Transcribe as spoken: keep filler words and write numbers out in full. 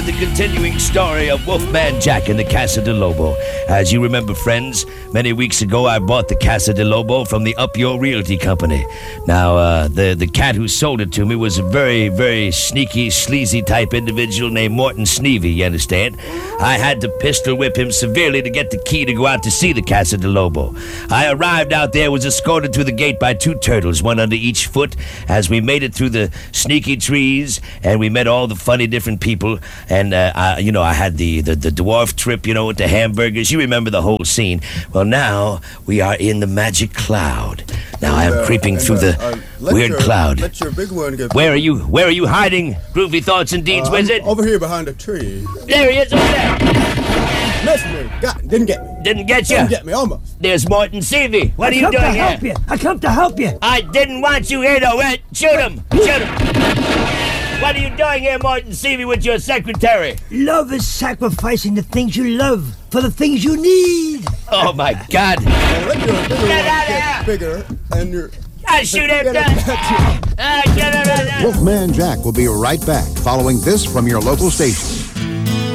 The continuing story of Wolfman Jack and the Casa de Lobo. As you remember, friends, many weeks ago I bought the Casa de Lobo from the Up Your Realty Company. Now, uh, the, the cat who sold it to me was a very, very sneaky, sleazy type individual named Morton Sneevy, you understand? I had to pistol whip him severely to get the key to go out to see the Casa de Lobo. I arrived out there, was escorted through the gate by two turtles, one under each foot, as we made it through the sneaky trees, and we met all the funny different people. And, uh, I, you know, I had the, the, the dwarf trip, you know, with the hamburgers. You remember the whole scene. Well, now we are in the magic cloud. Now I am uh, creeping and, through the uh, uh, weird your, cloud. Let your big one get Where are you? Where are you hiding, Groovy Thoughts and Deeds uh, Wizard? Over here behind a tree. There he is, over there. Missed me. Got, didn't get me. Didn't get you? Didn't get me, almost. There's Morton Seavey. What I are you doing here? I come to here? help you. I come to help you. I didn't want you here, though. Ed. Shoot him. Shoot him. What are you doing here, Morton Seavey, with your secretary? Love is sacrificing the things you love for the things you need. Oh, my God. Well, let your bigger Get one out of get here. bigger, and your... I shoot him Get down. it back to you. Ah, get him down. Wolfman Jack will be right back following this from your local station.